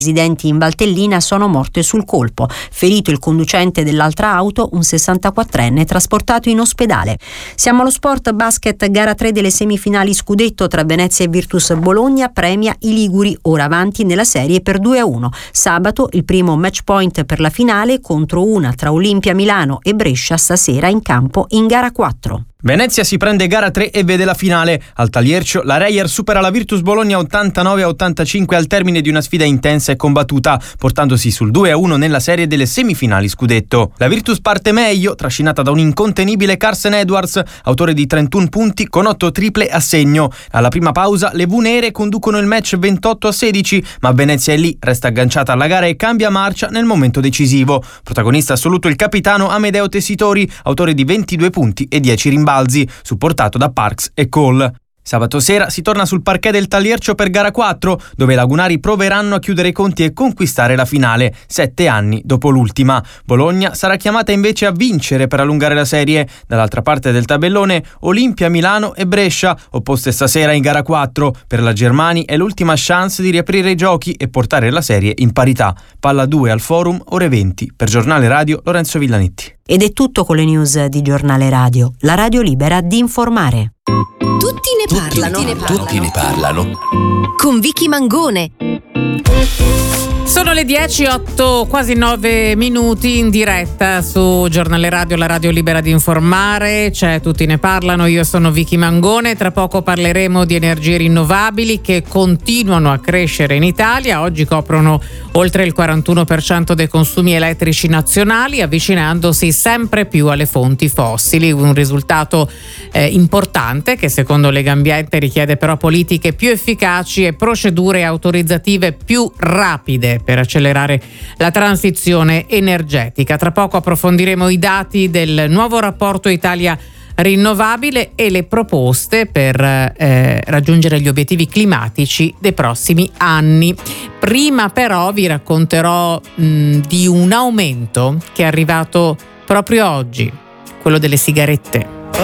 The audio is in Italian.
residenti in Valtellina sono morte sul colpo. Ferito il conducente dell'altra auto, un 64enne trasportato in ospedale. Siamo allo sport. Basket, gara 3 delle semifinali scudetto tra Venezia e Virtus Bologna, premia i liguri, ora avanti nella serie per 2-1. Sabato il primo match point per la finale contro una tra Olimpia Milano e Brescia, stasera in campo in gara 4. Venezia si prende gara 3 e vede la finale. Al Taliercio la Reyer supera la Virtus Bologna 89-85 al termine di una sfida intensa e combattuta, portandosi sul 2-1 nella serie delle semifinali scudetto. La Virtus parte meglio, trascinata da un incontenibile Carsen Edwards, autore di 31 punti con 8 triple a segno. Alla prima pausa le Vunere conducono il match 28-16, ma Venezia è lì, resta agganciata alla gara e cambia marcia nel momento decisivo. Protagonista assoluto il capitano Amedeo Tessitori, autore di 22 punti e 10 rimbalzi, supportato da Parks e Cole. Sabato sera si torna sul parquet del Taliercio per gara 4, dove i lagunari proveranno a chiudere i conti e conquistare la finale, 7 anni dopo l'ultima. Bologna sarà chiamata invece a vincere per allungare la serie. Dall'altra parte del tabellone, Olimpia, Milano e Brescia, opposte stasera in gara 4. Per la Germani è l'ultima chance di riaprire i giochi e portare la serie in parità. Palla 2 al Forum, ore 20. Per Giornale Radio, Lorenzo Villanetti. Ed è tutto con le news di Giornale Radio, la radio libera di informare. Tutti ne parlano. Con Vicky Mangone. Sono le 10:08, quasi 9 minuti in diretta su Giornale Radio, la radio libera di informare. C'è Tutti ne parlano, io sono Vicky Mangone. Tra poco parleremo di energie rinnovabili che continuano a crescere in Italia. Oggi coprono oltre il 41% dei consumi elettrici nazionali, avvicinandosi sempre più alle fonti fossili. Un risultato importante che secondo Legambiente richiede però politiche più efficaci e procedure autorizzative più rapide per accelerare la transizione energetica. Tra poco approfondiremo i dati del nuovo rapporto Italia rinnovabile e le proposte per raggiungere gli obiettivi climatici dei prossimi anni. Prima però vi racconterò di un aumento che è arrivato proprio oggi, quello delle sigarette.